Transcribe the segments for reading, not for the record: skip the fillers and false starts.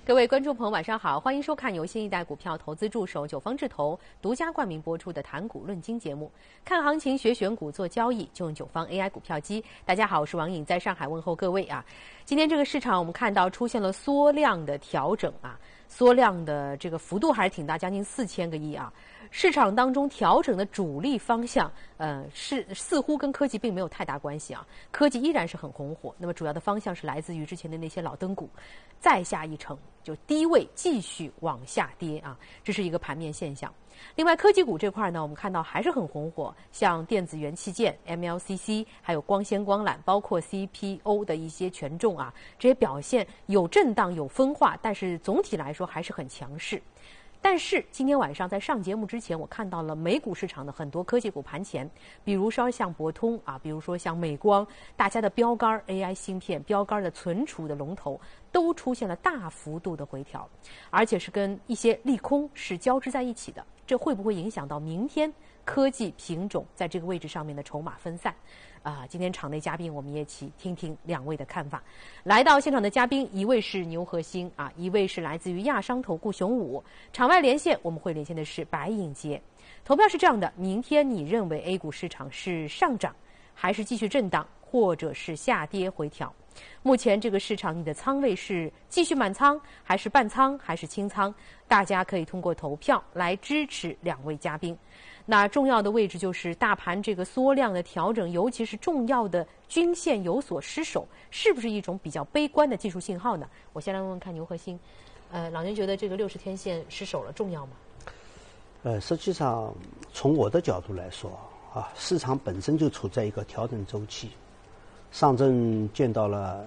各位观众朋友，晚上好，欢迎收看由新一代股票投资助手九方智投独家冠名播出的《谈股论金》节目。看行情、学选股、做交易，就用九方 AI 股票机。大家好，我是王颖，在上海问候各位啊。今天这个市场，我们看到出现了缩量的调整啊，缩量的这个幅度还是挺大，将近4000个亿啊。市场当中调整的主力方向，似乎跟科技并没有太大关系啊。科技依然是很红火，那么主要的方向是来自于之前的那些老灯股，再下一城，就低位继续往下跌啊，这是一个盘面现象。另外，科技股这块呢，我们看到还是很红火，像电子元器件、MLCC， 还有光纤光缆，包括 CPO 的一些权重啊，这些表现有震荡、有分化，但是总体来说还是很强势。但是今天晚上在上节目之前，我看到了美股市场的很多科技股盘前，比如说像博通啊，比如说像美光，大家的标杆 AI 芯片、标杆的存储的龙头都出现了大幅度的回调，而且是跟一些利空是交织在一起的。这会不会影响到明天科技品种在这个位置上面的筹码分散？今天场内嘉宾我们也一起听听两位的看法。来到现场的嘉宾，一位是牛和兴啊，一位是来自于亚商投顾熊武。场外连线我们会连线的是白颖杰。投票是这样的：明天你认为 A 股市场是上涨，还是继续震荡，或者是下跌回调？目前这个市场，你的仓位是继续满仓，还是半仓，还是清仓？大家可以通过投票来支持两位嘉宾。那重要的位置就是大盘这个缩量的调整，尤其是重要的均线有所失守，是不是一种比较悲观的技术信号呢？我先来问问看牛和兴，老牛觉得这个60天线失守了重要吗？ 实际上从我的角度来说啊，市场本身就处在一个调整周期。上证见到了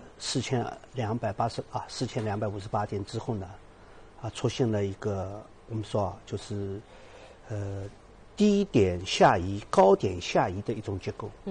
4258点之后呢，出现了一个我们说就是低点下移、高点下移的一种结构。